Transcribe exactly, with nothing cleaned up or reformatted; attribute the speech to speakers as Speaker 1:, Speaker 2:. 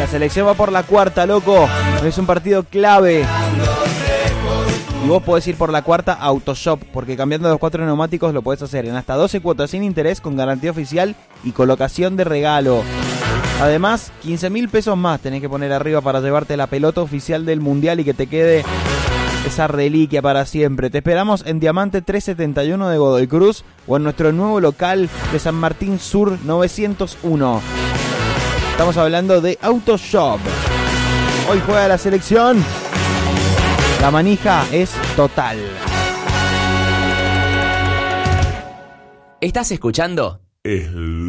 Speaker 1: selección va por la cuarta, loco. Es un partido clave. Y vos podés ir por la cuarta a Autoshop, porque cambiando los cuatro neumáticos lo podés hacer en hasta doce cuotas sin interés, con garantía oficial y colocación de regalo. Además, quince mil pesos más tenés que poner arriba para llevarte la pelota oficial del Mundial y que te quede esa reliquia para siempre. Te esperamos en Diamante trescientos setenta y uno de Godoy Cruz o en nuestro nuevo local de San Martín Sur novecientos uno. Estamos hablando de Autoshop. Hoy juega la selección. La manija es total.
Speaker 2: ¿Estás escuchando?
Speaker 3: Es